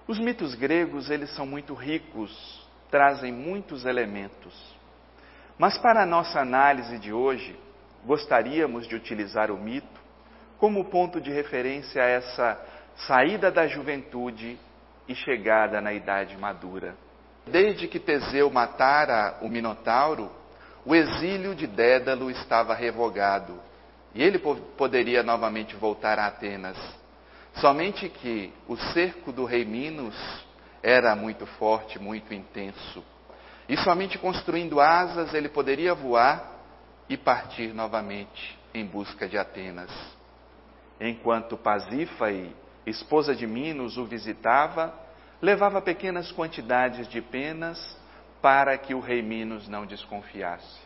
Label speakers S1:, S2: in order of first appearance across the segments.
S1: Os mitos gregos, eles são muito ricos, trazem muitos elementos. Mas para a nossa análise de hoje, gostaríamos de utilizar o mito como ponto de referência a essa saída da juventude e chegada na idade madura. Desde que Teseu matara o Minotauro, o exílio de Dédalo estava revogado e ele poderia novamente voltar a Atenas. Somente que o cerco do rei Minos era muito forte, muito intenso. E somente construindo asas ele poderia voar e partir novamente em busca de Atenas. Enquanto Pasífae, esposa de Minos, o visitava, levava pequenas quantidades de penas para que o rei Minos não desconfiasse.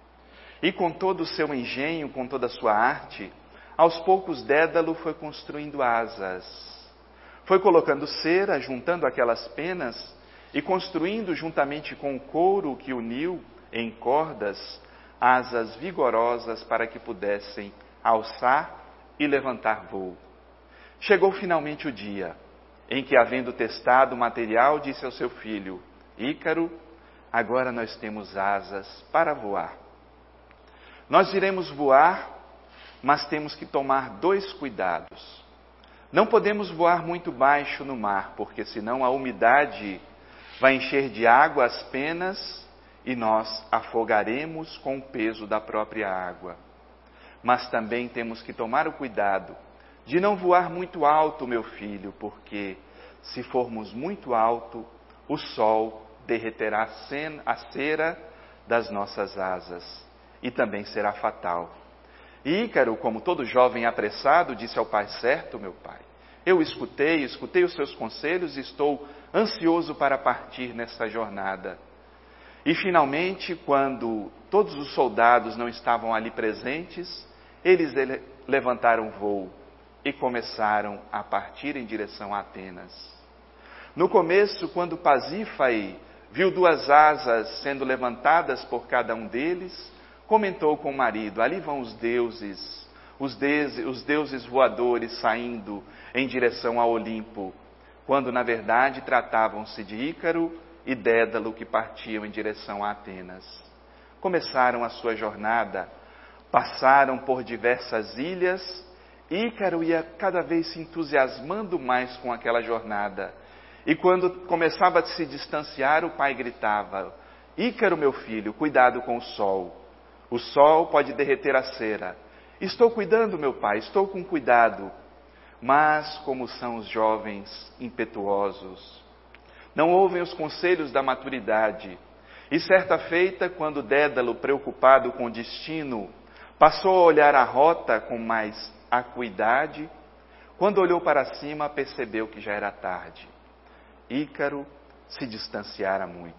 S1: E com todo o seu engenho, com toda a sua arte, aos poucos Dédalo foi construindo asas. Foi colocando cera, juntando aquelas penas e construindo juntamente com o couro que uniu em cordas, asas vigorosas para que pudessem alçar e levantar voo. Chegou finalmente o dia em que, havendo testado o material, disse ao seu filho: Ícaro, agora nós temos asas para voar. Nós iremos voar, mas temos que tomar 2 cuidados. Não podemos voar muito baixo no mar, porque senão a umidade vai encher de água as penas e nós afogaremos com o peso da própria água. Mas também temos que tomar o cuidado de não voar muito alto, meu filho, porque se formos muito alto, o sol derreterá a cera das nossas asas e também será fatal. E Ícaro, como todo jovem apressado, disse ao pai: certo, meu pai, eu escutei os seus conselhos e estou ansioso para partir nessa jornada. E finalmente, quando todos os soldados não estavam ali presentes, eles levantaram voo e começaram a partir em direção a Atenas. No começo, quando Pasífae viu 2 asas sendo levantadas por cada um deles, comentou com o marido: ali vão os deuses voadores saindo em direção ao Olimpo, quando na verdade tratavam-se de Ícaro e Dédalo que partiam em direção a Atenas. Começaram a sua jornada, passaram por diversas ilhas. Ícaro ia cada vez se entusiasmando mais com aquela jornada. E quando começava a se distanciar, o pai gritava: Ícaro, meu filho, cuidado com o sol. O sol pode derreter a cera. Estou cuidando, meu pai, estou com cuidado. Mas como são os jovens impetuosos, não ouvem os conselhos da maturidade. E certa feita, quando Dédalo, preocupado com o destino, passou a olhar a rota com mais acuidade, quando olhou para cima, percebeu que já era tarde. Ícaro se distanciara muito.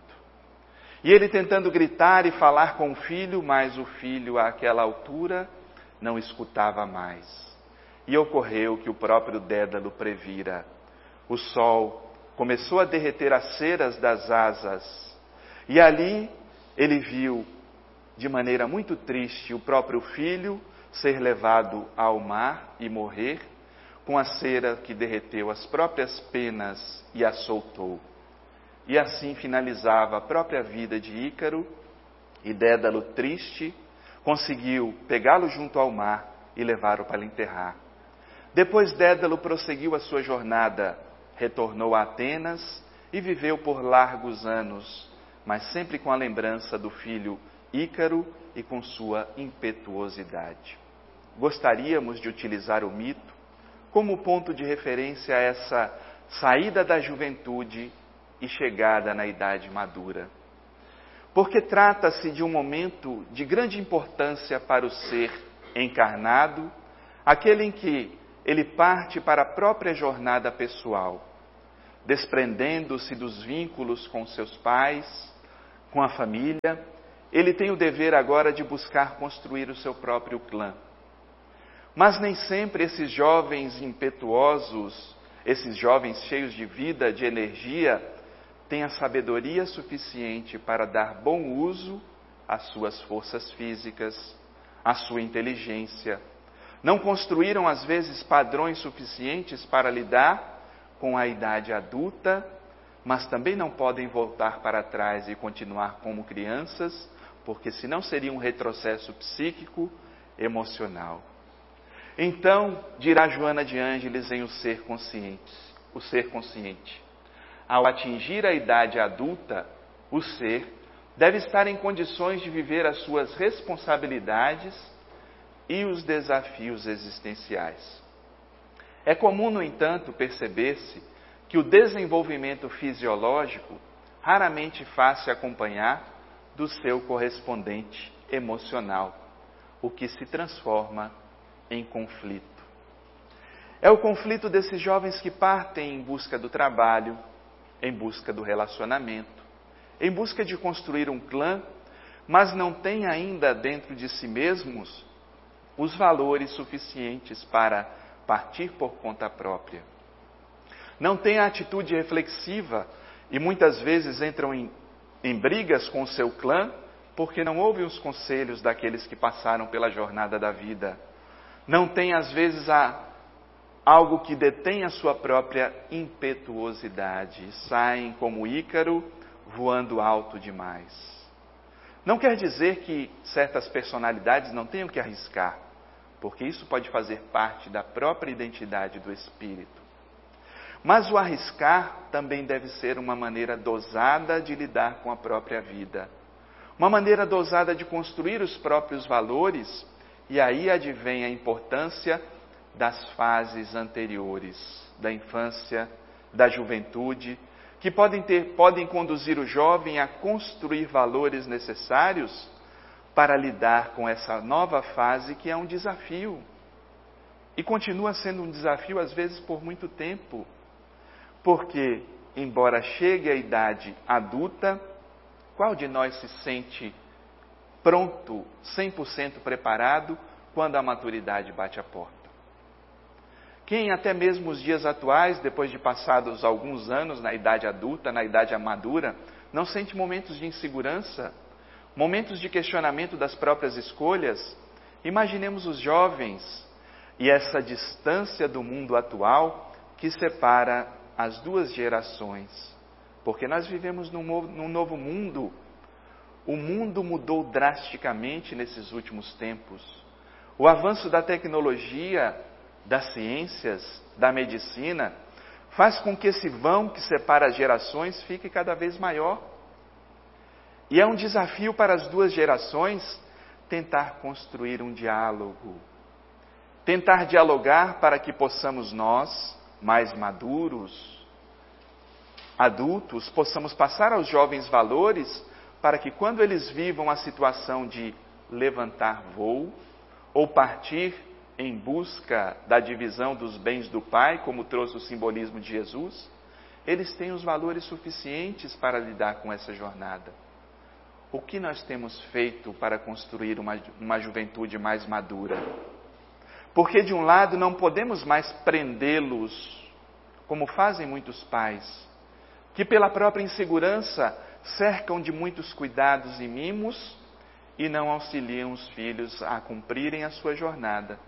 S1: E ele tentando gritar e falar com o filho, mas o filho, àquela altura, não escutava mais. E ocorreu que o próprio Dédalo previra. O sol começou a derreter as ceras das asas. E ali ele viu, de maneira muito triste, o próprio filho ser levado ao mar e morrer, com a cera que derreteu as próprias penas e a soltou. E assim finalizava a própria vida de Ícaro, e Dédalo, triste, conseguiu pegá-lo junto ao mar e levá-lo para enterrar. Depois Dédalo prosseguiu a sua jornada, retornou a Atenas e viveu por largos anos, mas sempre com a lembrança do filho Ícaro e com sua impetuosidade. Gostaríamos de utilizar o mito como ponto de referência a essa saída da juventude e chegada na idade madura. Porque trata-se de um momento de grande importância para o ser encarnado, aquele em que ele parte para a própria jornada pessoal, desprendendo-se dos vínculos com seus pais, com a família. Ele tem o dever agora de buscar construir o seu próprio clã. Mas nem sempre esses jovens impetuosos, esses jovens cheios de vida, de energia, têm a sabedoria suficiente para dar bom uso às suas forças físicas, à sua inteligência. Não construíram, às vezes, padrões suficientes para lidar com a idade adulta, mas também não podem voltar para trás e continuar como crianças, porque senão seria um retrocesso psíquico, emocional. Então, dirá Joana de Ângeles em O Ser Consciente. Ao atingir a idade adulta, o ser deve estar em condições de viver as suas responsabilidades e os desafios existenciais. É comum, no entanto, perceber-se que o desenvolvimento fisiológico raramente faz-se acompanhar do seu correspondente emocional, o que se transforma em conflito. É o conflito desses jovens que partem em busca do trabalho, em busca do relacionamento, em busca de construir um clã, mas não têm ainda dentro de si mesmos os valores suficientes para partir por conta própria. Não têm a atitude reflexiva e muitas vezes entram em brigas com o seu clã porque não ouvem os conselhos daqueles que passaram pela jornada da vida. Não têm, às vezes, algo que detém a sua própria impetuosidade. Saem como Ícaro, voando alto demais. Não quer dizer que certas personalidades não tenham que arriscar, porque isso pode fazer parte da própria identidade do espírito. Mas o arriscar também deve ser uma maneira dosada de lidar com a própria vida. Uma maneira dosada de construir os próprios valores, e aí advém a importância das fases anteriores, da infância, da juventude, que podem conduzir o jovem a construir valores necessários para lidar com essa nova fase que é um desafio. E continua sendo um desafio, às vezes, por muito tempo. Porque, embora chegue a idade adulta, qual de nós se sente pronto, 100% preparado, quando a maturidade bate a porta? Quem, até mesmo os dias atuais, depois de passados alguns anos na idade adulta, na idade madura, não sente momentos de insegurança, momentos de questionamento das próprias escolhas? Imaginemos os jovens e essa distância do mundo atual que separa as duas gerações. Porque nós vivemos num novo mundo. O mundo mudou drasticamente nesses últimos tempos. O avanço da tecnologia, das ciências, da medicina, faz com que esse vão que separa as gerações fique cada vez maior. E é um desafio para as duas gerações tentar construir um diálogo. Tentar dialogar para que possamos nós, mais maduros, adultos, possamos passar aos jovens valores para que quando eles vivam a situação de levantar voo ou partir em busca da divisão dos bens do Pai, como trouxe o simbolismo de Jesus, eles têm os valores suficientes para lidar com essa jornada. O que nós temos feito para construir uma juventude mais madura? Porque, de um lado, não podemos mais prendê-los, como fazem muitos pais, que pela própria insegurança cercam de muitos cuidados e mimos e não auxiliam os filhos a cumprirem a sua jornada.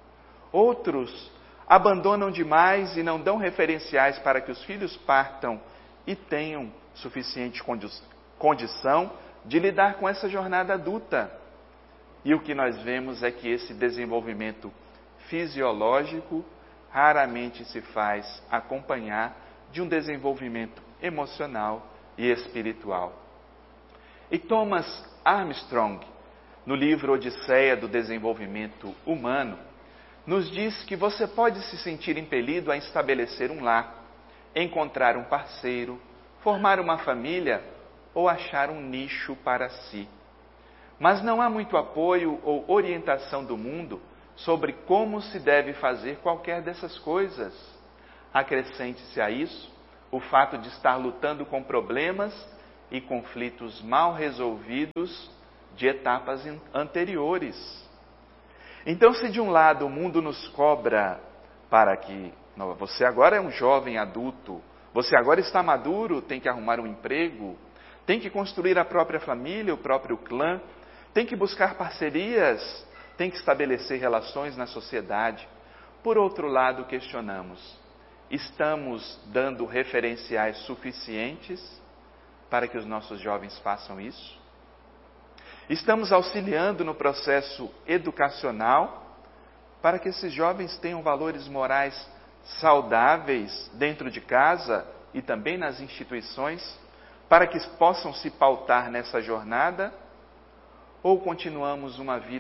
S1: Outros abandonam demais e não dão referenciais para que os filhos partam e tenham suficiente condição de lidar com essa jornada adulta. E o que nós vemos é que esse desenvolvimento fisiológico raramente se faz acompanhar de um desenvolvimento emocional e espiritual. E Thomas Armstrong, no livro Odisseia do Desenvolvimento Humano, nos diz que você pode se sentir impelido a estabelecer um lar, encontrar um parceiro, formar uma família ou achar um nicho para si. Mas não há muito apoio ou orientação do mundo sobre como se deve fazer qualquer dessas coisas. Acrescente-se a isso o fato de estar lutando com problemas e conflitos mal resolvidos de etapas anteriores. Então, se de um lado o mundo nos cobra para que você agora é um jovem adulto, você agora está maduro, tem que arrumar um emprego, tem que construir a própria família, o próprio clã, tem que buscar parcerias, tem que estabelecer relações na sociedade. Por outro lado, questionamos: estamos dando referenciais suficientes para que os nossos jovens façam isso? Estamos auxiliando no processo educacional para que esses jovens tenham valores morais saudáveis dentro de casa e também nas instituições, para que possam se pautar nessa jornada? Ou continuamos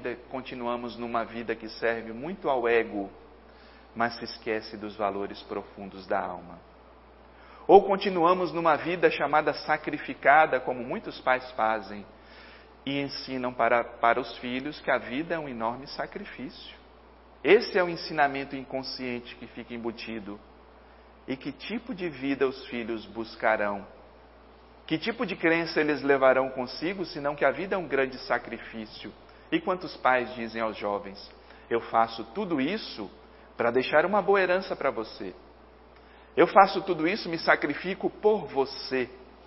S1: numa vida que serve muito ao ego, mas se esquece dos valores profundos da alma? Ou continuamos numa vida chamada sacrificada, como muitos pais fazem, e ensinam para os filhos que a vida é um enorme sacrifício? Esse é o ensinamento inconsciente que fica embutido. E que tipo de vida os filhos buscarão? Que tipo de crença eles levarão consigo, senão que a vida é um grande sacrifício? E quantos pais dizem aos jovens: eu faço tudo isso para deixar uma boa herança para você. Eu faço tudo isso, me sacrifico por você.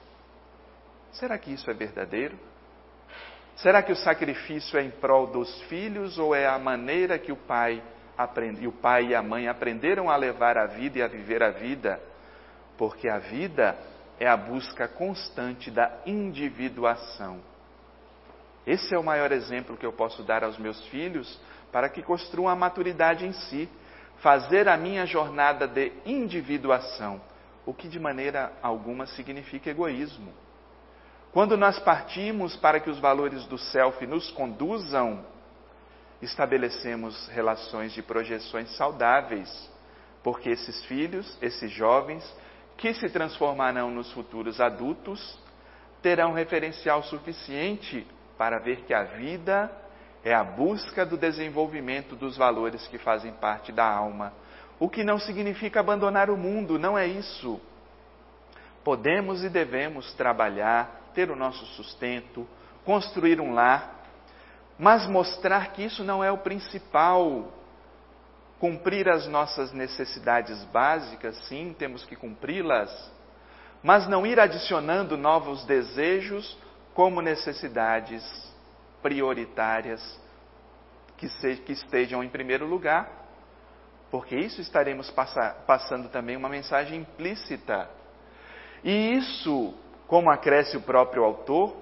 S1: Será que isso é verdadeiro? Será que o sacrifício é em prol dos filhos ou é a maneira que o pai e a mãe aprenderam a levar a vida e a viver a vida? Porque a vida é a busca constante da individuação. Esse é o maior exemplo que eu posso dar aos meus filhos para que construam a maturidade em si. Fazer a minha jornada de individuação, o que de maneira alguma significa egoísmo. Quando nós partimos para que os valores do self nos conduzam, estabelecemos relações de projeções saudáveis, porque esses filhos, esses jovens, que se transformarão nos futuros adultos, terão referencial suficiente para ver que a vida é a busca do desenvolvimento dos valores que fazem parte da alma. O que não significa abandonar o mundo, não é isso. Podemos e devemos trabalhar, ter o nosso sustento, construir um lar, mas mostrar que isso não é o principal. Cumprir as nossas necessidades básicas, sim, temos que cumpri-las, mas não ir adicionando novos desejos como necessidades prioritárias que estejam em primeiro lugar, porque isso estaremos passando também uma mensagem implícita. E isso, como acresce o próprio autor,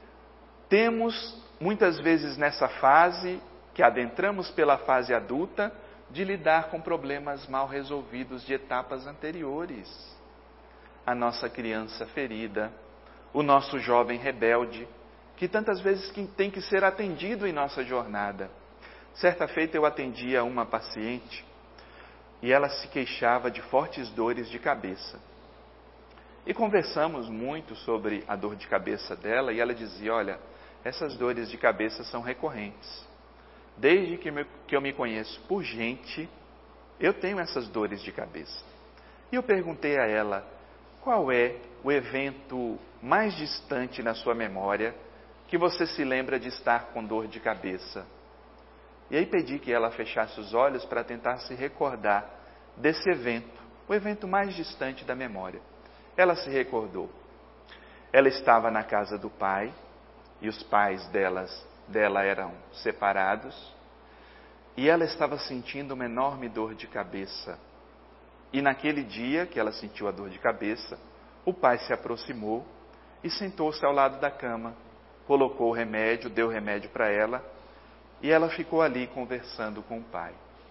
S1: temos muitas vezes nessa fase, que adentramos pela fase adulta, de lidar com problemas mal resolvidos de etapas anteriores. A nossa criança ferida, o nosso jovem rebelde, que tantas vezes tem que ser atendido em nossa jornada. Certa feita eu atendia uma paciente e ela se queixava de fortes dores de cabeça. E conversamos muito sobre a dor de cabeça dela e ela dizia: olha, essas dores de cabeça são recorrentes. Desde que eu me conheço por gente, eu tenho essas dores de cabeça. E eu perguntei a ela, qual é o evento mais distante na sua memória que você se lembra de estar com dor de cabeça? E aí pedi que ela fechasse os olhos para tentar se recordar desse evento, o evento mais distante da memória. Ela se recordou. Ela estava na casa do pai, e os pais dela eram separados, e ela estava sentindo uma enorme dor de cabeça. E naquele dia que ela sentiu a dor de cabeça, o pai se aproximou e sentou-se ao lado da cama, colocou o remédio, deu o remédio para ela, e ela ficou ali conversando com o pai.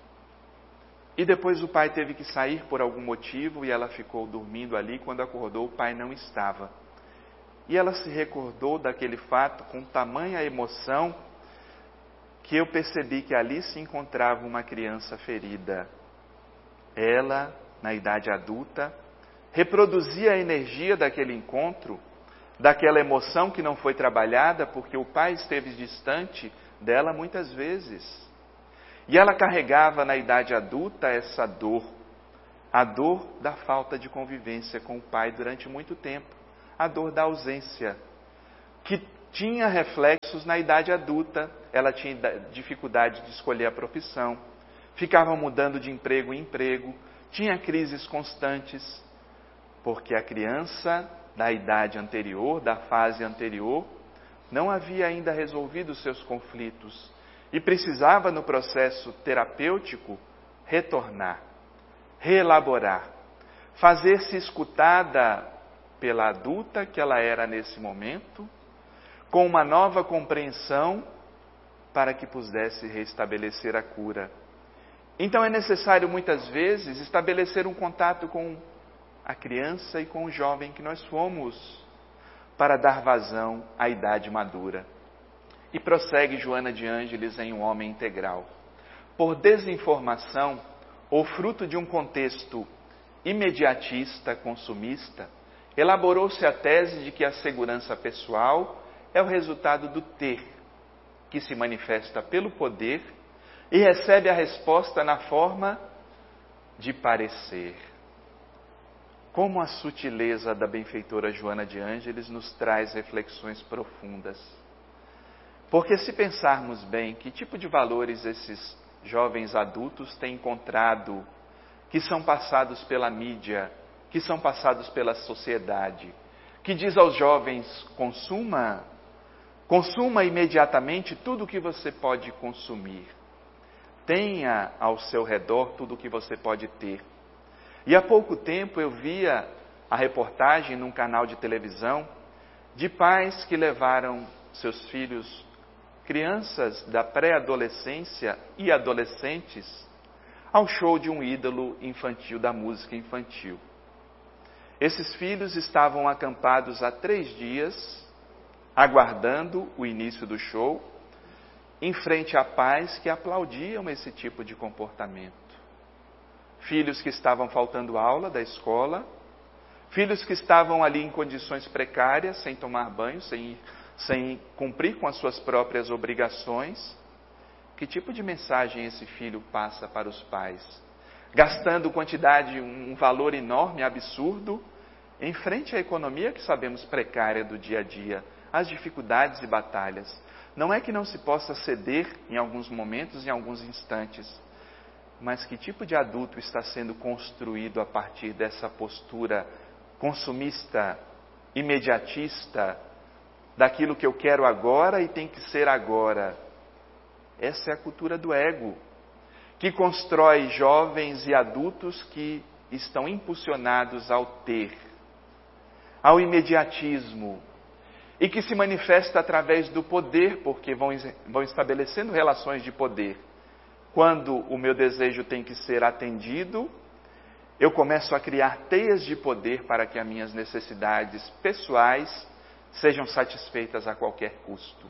S1: E depois o pai teve que sair por algum motivo, e ela ficou dormindo ali. Quando acordou, o pai não estava. E ela se recordou daquele fato com tamanha emoção, que eu percebi que ali se encontrava uma criança ferida. Ela, na idade adulta, reproduzia a energia daquele encontro, daquela emoção que não foi trabalhada, porque o pai esteve distante dela muitas vezes. E ela carregava na idade adulta essa dor, a dor da falta de convivência com o pai durante muito tempo, a dor da ausência, que tinha reflexos na idade adulta. Ela tinha dificuldade de escolher a profissão, ficava mudando de emprego em emprego, tinha crises constantes, porque a criança da idade anterior, da fase anterior, não havia ainda resolvido os seus conflitos e precisava, no processo terapêutico, retornar, reelaborar, fazer-se escutada pela adulta que ela era nesse momento, com uma nova compreensão para que pudesse restabelecer a cura. Então é necessário muitas vezes estabelecer um contato com a criança e com o jovem que nós fomos, para dar vazão à idade madura. E prossegue Joana de Ângeles em Um Homem Integral. Por desinformação, ou fruto de um contexto imediatista, consumista, elaborou-se a tese de que a segurança pessoal é o resultado do ter, que se manifesta pelo poder e recebe a resposta na forma de parecer. Como a sutileza da benfeitora Joana de Ângeles nos traz reflexões profundas. Porque se pensarmos bem, que tipo de valores esses jovens adultos têm encontrado, que são passados pela mídia, que são passados pela sociedade, que diz aos jovens: consuma imediatamente tudo o que você pode consumir. Tenha ao seu redor tudo o que você pode ter. E há pouco tempo eu via a reportagem num canal de televisão de pais que levaram seus filhos, crianças da pré-adolescência e adolescentes, ao show de um ídolo infantil, da música infantil. Esses filhos estavam acampados há 3 dias, aguardando o início do show, em frente a pais que aplaudiam esse tipo de comportamento. Filhos que estavam faltando aula da escola, filhos que estavam ali em condições precárias, sem tomar banho, sem cumprir com as suas próprias obrigações. Que tipo de mensagem esse filho passa para os pais? Gastando quantidade, um valor enorme, absurdo, em frente à economia que sabemos precária do dia a dia, as dificuldades e batalhas. Não é que não se possa ceder em alguns momentos, em alguns instantes, mas que tipo de adulto está sendo construído a partir dessa postura consumista, imediatista, daquilo que eu quero agora e tem que ser agora? Essa é a cultura do ego, que constrói jovens e adultos que estão impulsionados ao ter, ao imediatismo, e que se manifesta através do poder, porque vão estabelecendo relações de poder. Quando o meu desejo tem que ser atendido, eu começo a criar teias de poder para que as minhas necessidades pessoais sejam satisfeitas a qualquer custo.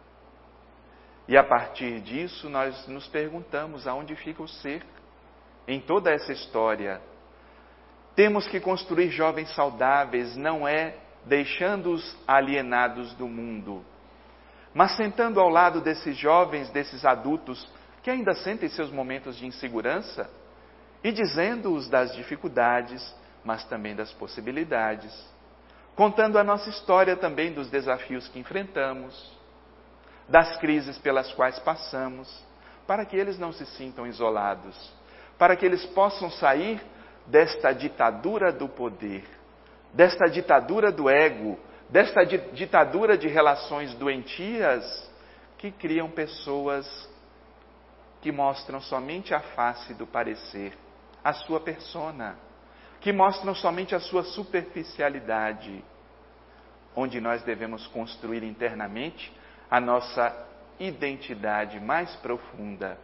S1: E a partir disso, nós nos perguntamos aonde fica o ser em toda essa história. Temos que construir jovens saudáveis, não é deixando-os alienados do mundo, mas sentando ao lado desses jovens, desses adultos que ainda sentem seus momentos de insegurança e dizendo-os das dificuldades, mas também das possibilidades, contando a nossa história também dos desafios que enfrentamos, das crises pelas quais passamos, para que eles não se sintam isolados, para que eles possam sair desta ditadura do poder, desta ditadura do ego, desta ditadura de relações doentias que criam pessoas que mostram somente a face do parecer, a sua persona, que mostram somente a sua superficialidade, onde nós devemos construir internamente a nossa identidade mais profunda.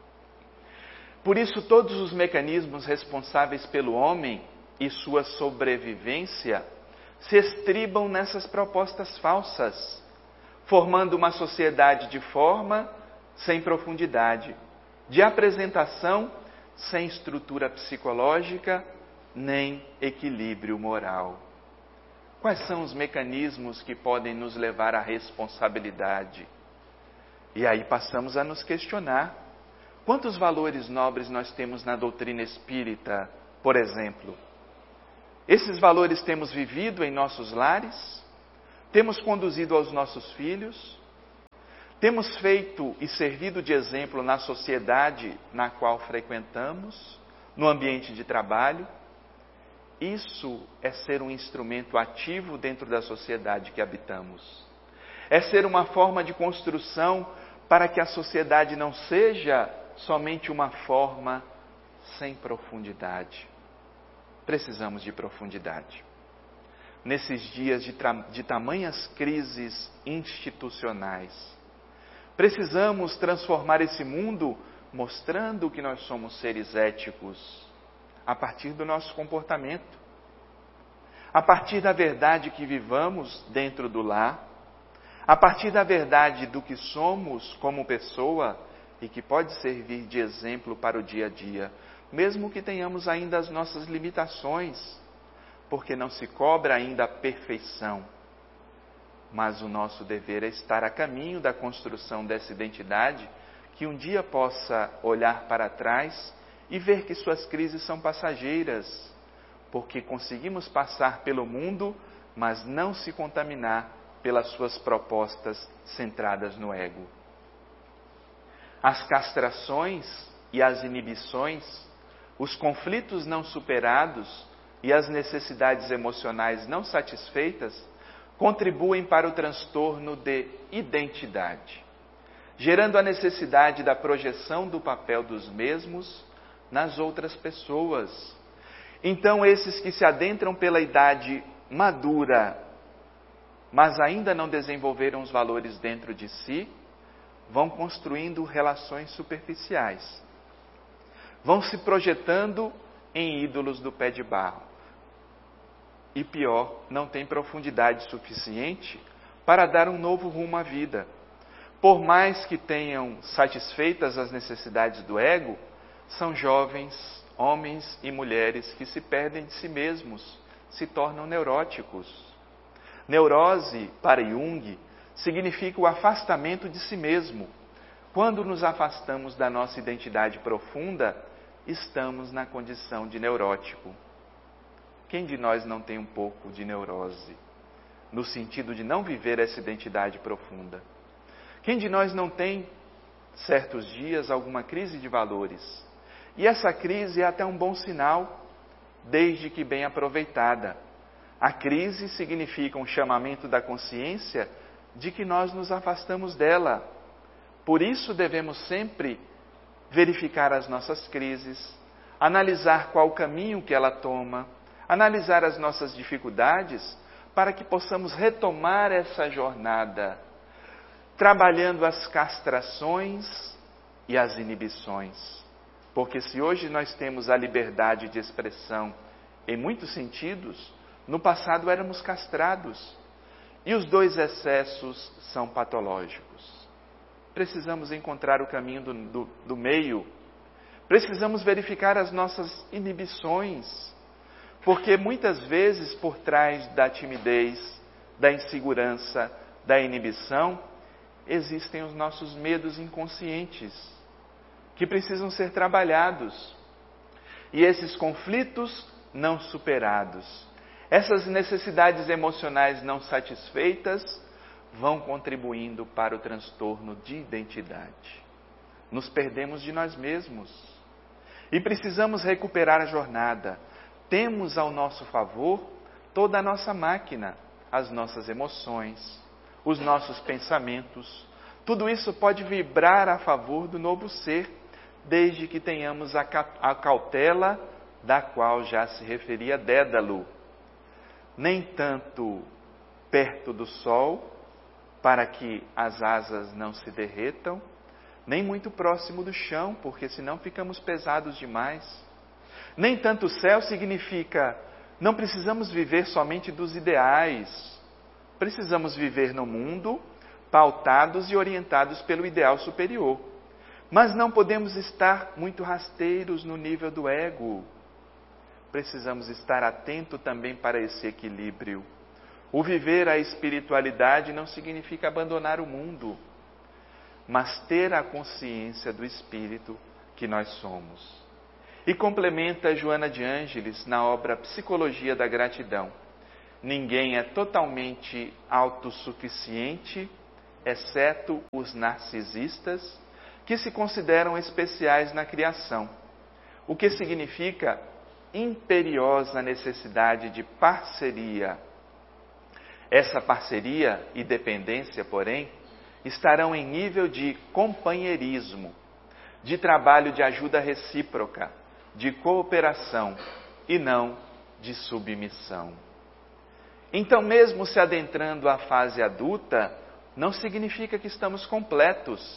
S1: Por isso, todos os mecanismos responsáveis pelo homem e sua sobrevivência se estribam nessas propostas falsas, formando uma sociedade de forma sem profundidade, de apresentação sem estrutura psicológica, nem equilíbrio moral. Quais são os mecanismos que podem nos levar à responsabilidade? E aí passamos a nos questionar: quantos valores nobres nós temos na doutrina espírita, por exemplo? Esses valores temos vivido em nossos lares? Temos conduzido aos nossos filhos? Temos feito e servido de exemplo na sociedade na qual frequentamos, no ambiente de trabalho? Isso é ser um instrumento ativo dentro da sociedade que habitamos. É ser uma forma de construção para que a sociedade não seja somente uma forma sem profundidade. precisamos de profundidade. Nesses dias de tamanhas crises institucionais, precisamos transformar esse mundo mostrando que nós somos seres éticos a partir do nosso comportamento, a partir da verdade que vivamos dentro do lar, a partir da verdade do que somos como pessoa e que pode servir de exemplo para o dia a dia, mesmo que tenhamos ainda as nossas limitações, porque não se cobra ainda a perfeição. Mas o nosso dever é estar a caminho da construção dessa identidade, que um dia possa olhar para trás e ver que suas crises são passageiras, porque conseguimos passar pelo mundo, mas não se contaminar pelas suas propostas centradas no ego. As castrações e as inibições, os conflitos não superados e as necessidades emocionais não satisfeitas contribuem para o transtorno de identidade, gerando a necessidade da projeção do papel dos mesmos nas outras pessoas. Então, esses que se adentram pela idade madura, mas ainda não desenvolveram os valores dentro de si, vão construindo relações superficiais. Vão se projetando em ídolos do pé de barro. E pior, não tem profundidade suficiente para dar um novo rumo à vida. Por mais que tenham satisfeitas as necessidades do ego, são jovens, homens e mulheres que se perdem de si mesmos, se tornam neuróticos. Neurose, para Jung, significa o afastamento de si mesmo. Quando nos afastamos da nossa identidade profunda, estamos na condição de neurótico. Quem de nós não tem um pouco de neurose, no sentido de não viver essa identidade profunda? Quem de nós não tem, certos dias, alguma crise de valores? E essa crise é até um bom sinal, desde que bem aproveitada. A crise significa um chamamento da consciência de que nós nos afastamos dela. Por isso devemos sempre verificar as nossas crises, analisar qual o caminho que ela toma, analisar as nossas dificuldades, para que possamos retomar essa jornada, trabalhando as castrações e as inibições. Porque se hoje nós temos a liberdade de expressão em muitos sentidos, no passado éramos castrados. E os dois excessos são patológicos. Precisamos encontrar o caminho do meio. Precisamos verificar as nossas inibições. Porque muitas vezes por trás da timidez, da insegurança, da inibição, existem os nossos medos inconscientes, que precisam ser trabalhados. E esses conflitos não superados, essas necessidades emocionais não satisfeitas, vão contribuindo para o transtorno de identidade. Nos perdemos de nós mesmos. E precisamos recuperar a jornada. Temos ao nosso favor toda a nossa máquina, as nossas emoções, os nossos pensamentos. Tudo isso pode vibrar a favor do novo ser, desde que tenhamos a cautela da qual já se referia Dédalo. Nem tanto perto do sol, para que as asas não se derretam, nem muito próximo do chão, porque senão ficamos pesados demais. Nem tanto céu significa, não precisamos viver somente dos ideais. Precisamos viver no mundo, pautados e orientados pelo ideal superior. Mas não podemos estar muito rasteiros no nível do ego. Precisamos estar atento também para esse equilíbrio. O viver a espiritualidade não significa abandonar o mundo, mas ter a consciência do espírito que nós somos. E complementa Joana de Ângeles na obra Psicologia da Gratidão. Ninguém é totalmente autossuficiente, exceto os narcisistas, que se consideram especiais na criação. O que significa imperiosa necessidade de parceria. Essa parceria e dependência, porém, estarão em nível de companheirismo, de trabalho de ajuda recíproca, de cooperação, e não de submissão. Então, mesmo se adentrando à fase adulta, não significa que estamos completos.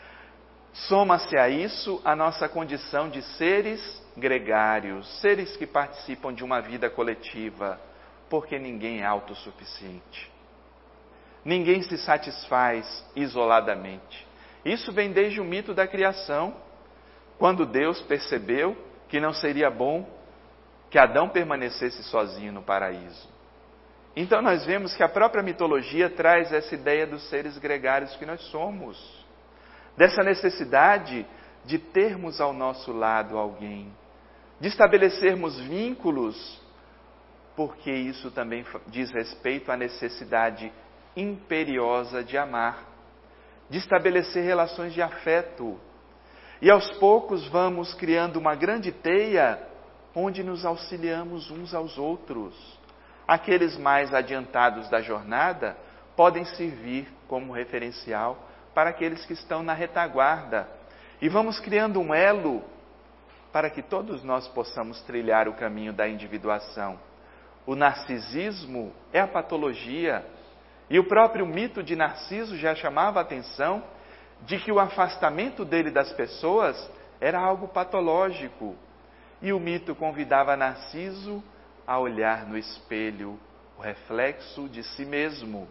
S1: Soma-se a isso a nossa condição de seres gregários, seres que participam de uma vida coletiva, porque ninguém é autossuficiente. Ninguém se satisfaz isoladamente. Isso vem desde o mito da criação, quando Deus percebeu que não seria bom que Adão permanecesse sozinho no paraíso. Então nós vemos que a própria mitologia traz essa ideia dos seres gregários que nós somos, dessa necessidade de termos ao nosso lado alguém, de estabelecermos vínculos, porque isso também diz respeito à necessidade imperiosa de amar, de estabelecer relações de afeto. E aos poucos vamos criando uma grande teia onde nos auxiliamos uns aos outros. Aqueles mais adiantados da jornada podem servir como referencial para aqueles que estão na retaguarda. E vamos criando um elo para que todos nós possamos trilhar o caminho da individuação. O narcisismo é a patologia, e o próprio mito de Narciso já chamava a atenção de que o afastamento dele das pessoas era algo patológico. E o mito convidava Narciso a olhar no espelho o reflexo de si mesmo.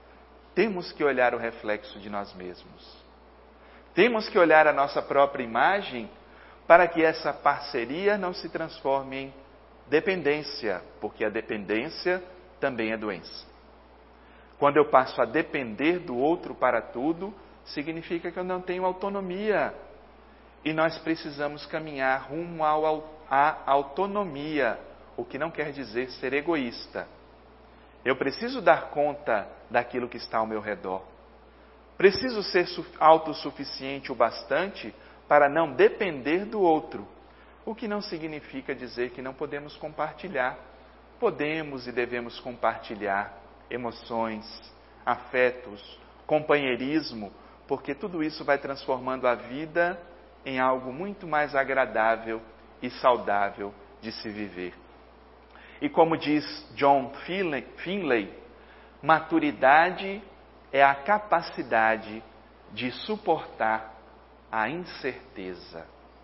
S1: Temos que olhar o reflexo de nós mesmos. Temos que olhar a nossa própria imagem para que essa parceria não se transforme em dependência, porque a dependência também é doença. Quando eu passo a depender do outro para tudo, significa que eu não tenho autonomia. E nós precisamos caminhar rumo à autonomia, o que não quer dizer ser egoísta. Eu preciso dar conta daquilo que está ao meu redor. Preciso ser autossuficiente o bastante para não depender do outro, o que não significa dizer que não podemos compartilhar. Podemos e devemos compartilhar emoções, afetos, companheirismo, porque tudo isso vai transformando a vida em algo muito mais agradável e saudável de se viver. E como diz John Finlay, maturidade é a capacidade de suportar a incerteza.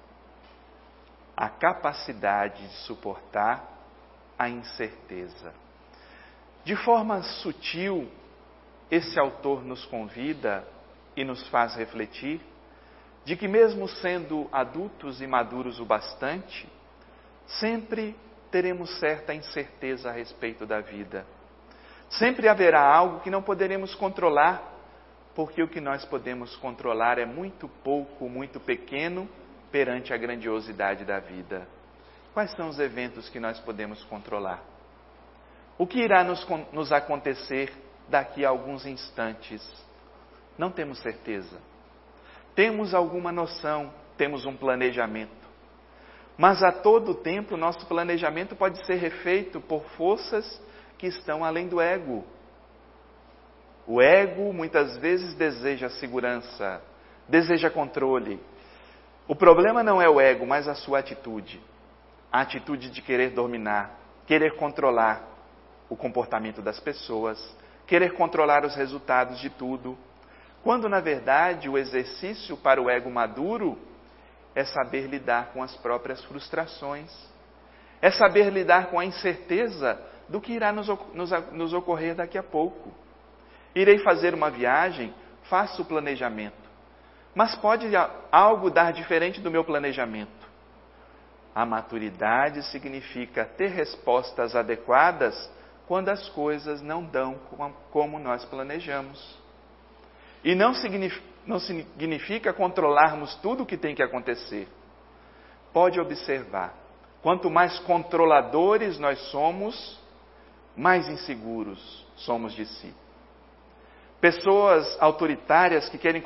S1: A capacidade de suportar a incerteza. De forma sutil, esse autor nos convida e nos faz refletir de que mesmo sendo adultos e maduros o bastante, sempre teremos certa incerteza a respeito da vida. Sempre haverá algo que não poderemos controlar, porque o que nós podemos controlar é muito pouco, muito pequeno perante a grandiosidade da vida. Quais são os eventos que nós podemos controlar? O que irá nos acontecer daqui a alguns instantes? Não temos certeza. Temos alguma noção, temos um planejamento. Mas a todo tempo, nosso planejamento pode ser refeito por forças que estão além do ego. O ego muitas vezes deseja segurança, deseja controle. O problema não é o ego, mas a sua atitude. A atitude de querer dominar, querer controlar o comportamento das pessoas, querer controlar os resultados de tudo. Quando, na verdade, o exercício para o ego maduro é saber lidar com as próprias frustrações, é saber lidar com a incerteza do que irá nos ocorrer daqui a pouco. Irei fazer uma viagem, faço o planejamento, mas pode algo dar diferente do meu planejamento. A maturidade significa ter respostas adequadas quando as coisas não dão como nós planejamos. E não significa controlarmos tudo o que tem que acontecer. Pode observar, quanto mais controladores nós somos, mais inseguros somos de si. Pessoas autoritárias que querem